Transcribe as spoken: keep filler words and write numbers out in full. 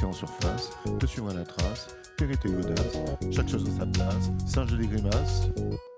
en surface, te suivrai la trace, vérité et audace, chaque chose à sa place, singe des grimaces.